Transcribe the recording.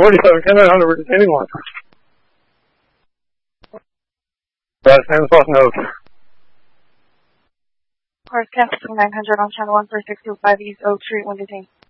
47, 10-900, we're detaining one. Last name is Boston Oak. Cars Capital 900 on channel 14625 East Oak Street, when detained.